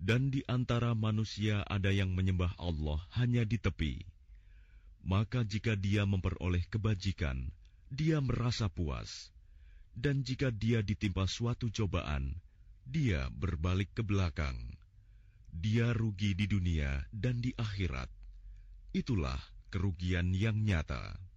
Dan di antara manusia ada yang menyembah Allah hanya di tepi. Maka jika dia memperoleh kebajikan, dia merasa puas. Dan jika dia ditimpa suatu cobaan, dia berbalik ke belakang. Dia rugi di dunia dan di akhirat. Itulah kerugian yang nyata.